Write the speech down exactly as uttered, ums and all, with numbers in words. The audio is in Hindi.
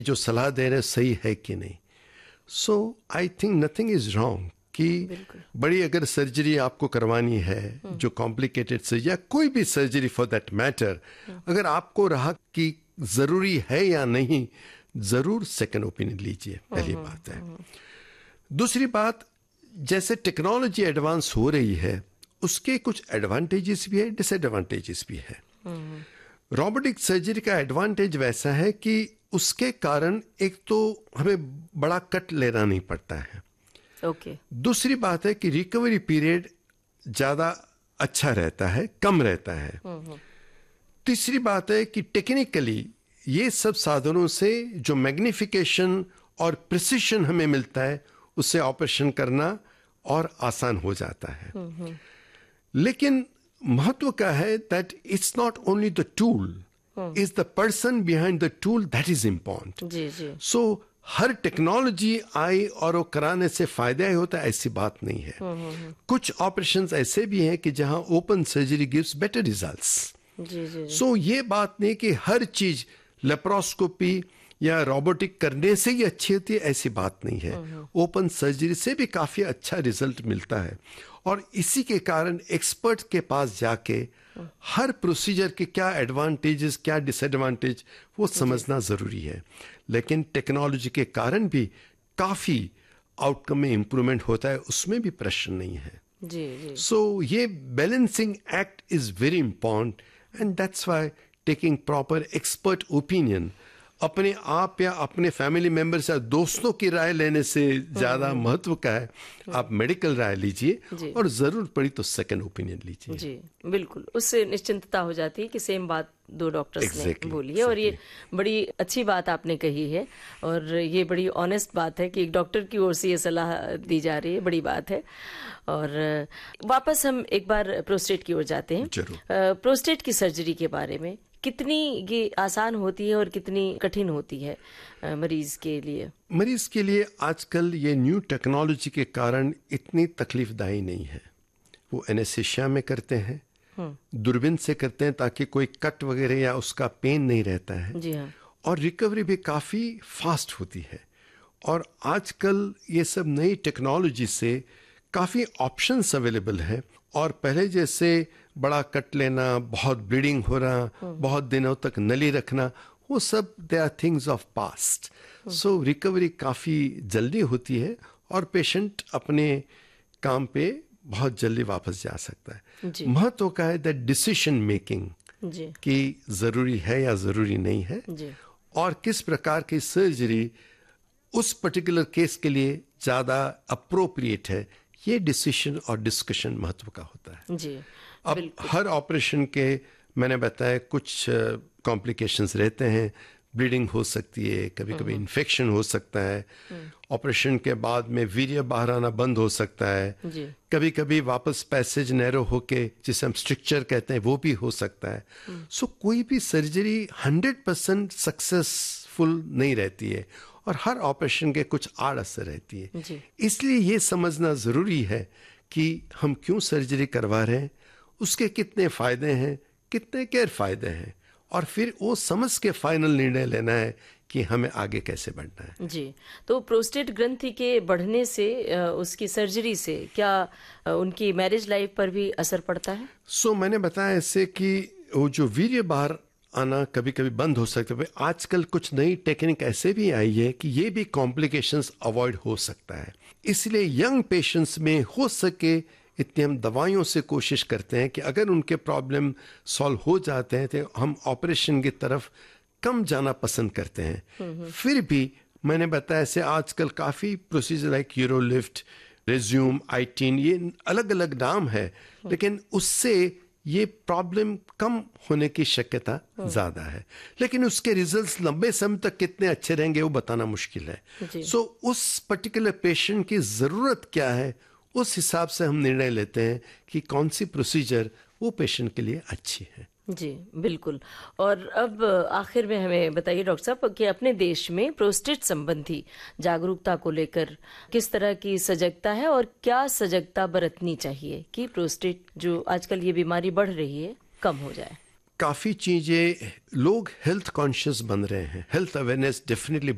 जो सलाह दे रहे हैं सही है कि नहीं। सो I think nothing is wrong कि बड़ी अगर सर्जरी आपको करवानी है जो कॉम्प्लिकेटेड सर्जरी या कोई भी सर्जरी फॉर दैट मैटर, अगर आपको रहा कि ज़रूरी है या नहीं, ज़रूर सेकंड ओपिनियन लीजिए, पहली बात है। दूसरी बात, जैसे टेक्नोलॉजी एडवांस हो रही है उसके कुछ एडवांटेजेस भी है, डिसएडवांटेजेस भी है। रोबोटिक सर्जरी का एडवांटेज वैसा है कि उसके कारण एक तो हमें बड़ा कट लेना नहीं पड़ता है। Okay okay. दूसरी बात है कि रिकवरी पीरियड ज़्यादा अच्छा रहता है, कम रहता है। तीसरी बात है कि टेक्निकली ये सब साधनों से जो मैग्निफिकेशन और प्रिसिशन हमें मिलता है उससे ऑपरेशन करना और आसान हो जाता है। लेकिन महत्व का है that it's not only the tool, is the person behind the tool that is important. Ji ji. So her technology आई और वो कराने से फायदा ही होता है ऐसी बात नहीं है। कुछ ऑपरेशंस ऐसे भी हैं कि जहां open surgery gives better results. जी जी। सो ये बात नहीं कि हर चीज लेप्रोस्कोपी या रोबोटिक करने से ही अच्छी होती है, ऐसी बात नहीं है। ओपन सर्जरी से भी काफी अच्छा रिजल्ट मिलता है और इसी के कारण एक्सपर्ट के पास जाके हर प्रोसीजर के क्या एडवांटेजेस क्या डिसएडवांटेज वो समझना जरूरी है। लेकिन टेक्नोलॉजी के कारण भी काफी आउटकम में इंप्रूवमेंट होता है, उसमें भी प्रश्न नहीं है। जी जी। सो so, ये balancing act is very important and that's why taking proper expert opinion अपने आप या अपने फैमिली मेंबर्स या दोस्तों की राय लेने से ज्यादा महत्व का है। आप मेडिकल राय लीजिए और जरूर पड़ी तो सेकंड ओपिनियन लीजिए। जी बिल्कुल, उससे निश्चिंतता हो जाती है कि सेम बात दो डॉक्टर्स exactly, ने बोली है। exactly. और ये बड़ी अच्छी बात आपने कही है और ये बड़ी ऑनेस्ट बात है कि एक डॉक्टर की ओर से ये सलाह दी जा रही है, बड़ी बात है। और वापस हम एक बार प्रोस्टेट की ओर जाते हैं। जरूर। प्रोस्टेट की सर्जरी के बारे में कितनी ये आसान होती है और कितनी कठिन होती है मरीज के लिए? मरीज के लिए आजकल ये न्यू टेक्नोलॉजी के कारण इतनी तकलीफदायी नहीं है। वो एनेस्थीसिया में करते हैं, दूरबीन से करते हैं ताकि कोई कट वगैरह या उसका पेन नहीं रहता है। जी हाँ। और रिकवरी भी काफ़ी फास्ट होती है। और आजकल ये सब नई टेक्नोलॉजी से काफ़ी ऑप्शंस अवेलेबल है और पहले जैसे बड़ा कट लेना, बहुत ब्लीडिंग हो रहा, बहुत दिनों तक नली रखना, वो सब they are things of past. So recovery काफ़ी जल्दी होती है और पेशेंट अपने काम पे बहुत जल्दी वापस जा सकता है। महत्व का है दैट डिसीजन मेकिंग कि ज़रूरी है या ज़रूरी नहीं है जी। और किस प्रकार की सर्जरी उस पर्टिकुलर केस के लिए ज़्यादा अप्रोप्रिएट है, ये डिसीजन और डिस्कशन महत्व का होता है। जी। अब हर ऑपरेशन के मैंने बताया कुछ कॉम्प्लिकेशंस रहते हैं, ब्लीडिंग हो सकती है, कभी कभी इन्फेक्शन हो सकता है, ऑपरेशन के बाद में वीर्य बाहर आना बंद हो सकता है, जी। कभी कभी वापस पैसेज नैरो होके जिसे हम स्ट्रिक्चर कहते हैं वो भी हो सकता है। सो so, कोई भी सर्जरी हंड्रेड परसेंट सक्सेसफुल नहीं रहती है और हर ऑपरेशन के कुछ आड़ असर रहती है। इसलिए ये समझना ज़रूरी है कि हम क्यों सर्जरी करवा रहे हैं, उसके कितने फ़ायदे हैं, कितने गैर फायदे हैं, और फिर वो समझ के फाइनल निर्णय लेना है कि हमें आगे कैसे बढ़ना है। जी। तो प्रोस्टेट ग्रंथि के बढ़ने से उसकी सर्जरी से क्या उनकी मैरिज लाइफ पर भी असर पड़ता है? सो so, मैंने बताया इससे कि वो जो वीर्य बाहर आना कभी कभी बंद हो सकता है। आजकल कुछ नई टेक्निक ऐसे भी आई है कि ये भी कॉम्प्लिकेशंस अवॉइड हो सकता है। इसलिए यंग पेशेंट्स में हो सके इतनी हम दवाइयों से कोशिश करते हैं कि अगर उनके प्रॉब्लम सॉल्व हो जाते हैं तो हम ऑपरेशन की तरफ कम जाना पसंद करते हैं। फिर भी मैंने बताया ऐसे आजकल काफ़ी प्रोसीजर लाइक यूरोलिफ्ट, रेज्यूम, आईटीन, ये अलग अलग नाम है, लेकिन उससे ये प्रॉब्लम कम होने की शक्यता ज़्यादा है। लेकिन उसके रिजल्ट्स लंबे समय तक कितने अच्छे रहेंगे वो बताना मुश्किल है। सो so, उस पर्टिकुलर पेशेंट की ज़रूरत क्या है उस हिसाब से हम निर्णय लेते हैं कि कौन सी प्रोसीजर वो पेशेंट के लिए अच्छी है। जी बिल्कुल। और अब आखिर में हमें बताइए डॉक्टर साहब कि अपने देश में प्रोस्टेट संबंधी जागरूकता को लेकर किस तरह की सजगता है और क्या सजगता बरतनी चाहिए कि प्रोस्टेट जो आजकल ये बीमारी बढ़ रही है कम हो जाए? काफ़ी चीज़ें, लोग हेल्थ कॉन्शियस बन रहे हैं, हेल्थ अवेयरनेस डेफिनेटली